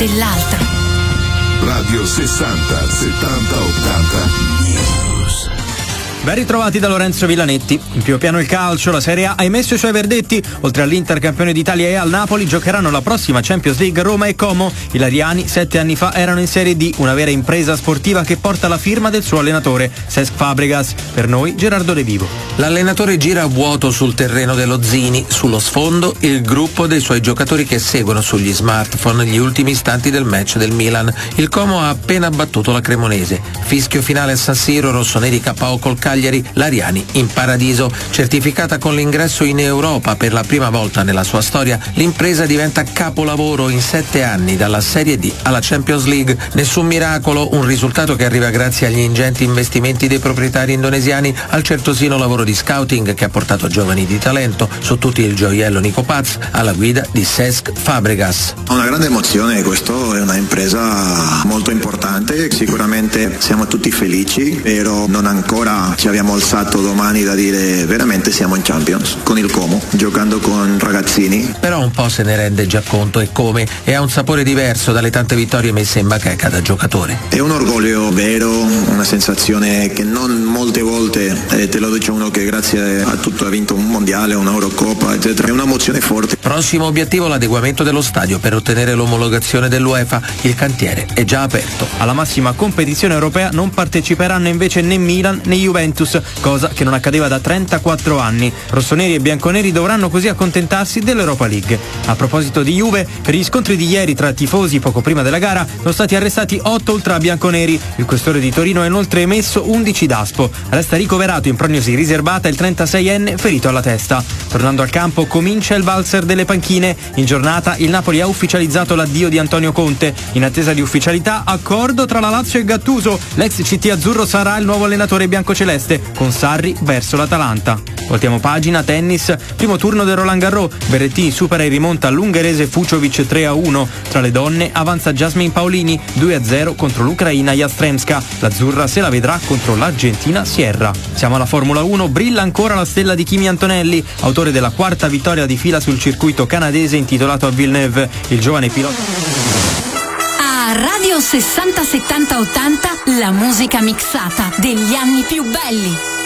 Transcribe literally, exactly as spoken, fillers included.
dell'altro. Radio sessanta settanta ottanta News. Ben ritrovati da Lorenzo Villanetti. In primo piano il calcio, la Serie A ha emesso i suoi verdetti. Oltre all'Inter campione d'Italia e al Napoli giocheranno la prossima Champions League Roma e Como. I Lariani sette anni fa erano in Serie D, una vera impresa sportiva che porta la firma del suo allenatore, Cesc Fabregas. Per noi Gerardo De Vivo. L'allenatore gira a vuoto sul terreno dello Zini, sullo sfondo il gruppo dei suoi giocatori che seguono sugli smartphone gli ultimi istanti del match del Milan. Il Como ha appena battuto la Cremonese. Fischio finale a San Siro, rossoneri K O col Cagliari, Lariani in paradiso. Certificata con l'ingresso in Europa per la prima volta nella sua storia, l'impresa diventa capolavoro in sette anni, dalla Serie D alla Champions League. Nessun miracolo, un risultato che arriva grazie agli ingenti investimenti dei proprietari indonesiani, al certosino lavoro di scouting che ha portato giovani di talento, su tutti il gioiello Nico Paz, alla guida di Cesc Fabregas. Una grande emozione, questo è una impresa molto importante, sicuramente siamo tutti felici, però non ancora ci abbiamo alzato domani da dire veramente siamo in Champions con il Como, giocando con ragazzini. Però un po' se ne rende già conto e come, e ha un sapore diverso dalle tante vittorie messe in bacheca da giocatore. È un orgoglio vero, una sensazione che non molte volte eh, te lo dice uno che grazie a tutto ha vinto un mondiale, un'Eurocoppa, eccetera. È un'emozione forte. Prossimo obiettivo l'adeguamento dello stadio per ottenere l'omologazione dell'UEFA. Il cantiere è già aperto. Alla massima competizione europea non parteciperanno invece né Milan né Juventus, cosa che non accadeva da trentaquattro anni. Rossoneri e bianconeri dovranno così accontentarsi dell'Europa League. A proposito di Juve, per gli scontri di ieri tra tifosi poco prima della gara sono stati arrestati otto ultra bianconeri. Il questore di Torino ha inoltre emesso undici daspo. Resta ricoverato in prognosi riservata il trentaseienne ferito alla testa. Tornando al campo, comincia il valzer delle panchine. In giornata il Napoli ha ufficializzato l'addio di Antonio Conte. In attesa di ufficialità, accordo tra la Lazio e Gattuso. L'ex C T azzurro sarà il nuovo allenatore biancoceleste, con Sarri verso l'Atalanta. Voltiamo pagina, tennis, primo turno del Roland Garros. Berrettini supera e rimonta l'ungherese Fuciovic tre a uno. Tra le donne avanza Jasmine Paolini due a zero contro l'Ucraina Jastremska. L'azzurra se la vedrà contro l'Argentina Sierra. Siamo alla Formula uno, brilla ancora la stella di Kimi Antonelli, autore della quarta vittoria di fila sul circuito canadese intitolato a Villeneuve. Il giovane pilota. A Radio sessanta settanta ottanta la musica mixata degli anni più belli.